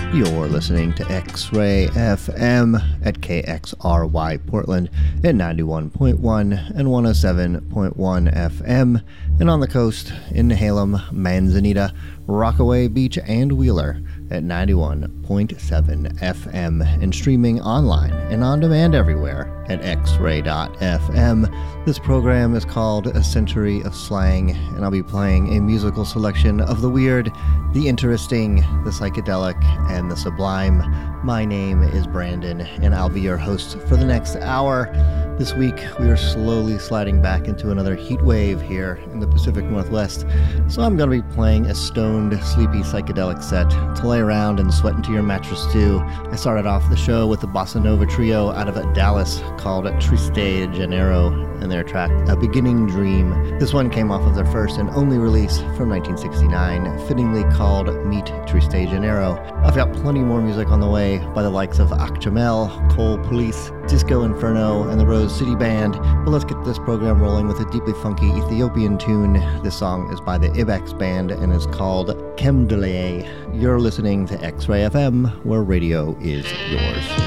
You're listening to X-Ray FM at KXRY Portland at 91.1 and 107.1 FM, and on the coast in Nehalem, Manzanita, Rockaway Beach, and Wheeler at 91.7 FM, and streaming online and on demand everywhere at xray.fm. This program is called A Century of Slang, and I'll be playing a musical selection of the weird, the interesting, the psychedelic, and the sublime. My name is Brandon, and I'll be your host for the next hour. This week, we are slowly sliding back into another heat wave here in the Pacific Northwest, so I'm going to be playing a stoned, sleepy, psychedelic set to lay around and sweat into your mattress to. I started off the show with a bossa nova trio out of Dallas called Triste Janeiro and their track A Beginning Dream. This one came off of their first and only release from 1969, fittingly called Meet Triste Janeiro. I've got plenty more music on the way by the likes of Akjamel, Coal Police, Disco Inferno, and the Rose City Band, but let's get this program rolling with a deeply funky Ethiopian tune. This song is by the Ibex Band and is called Kemdele. You're listening to X-Ray FM, where radio is yours.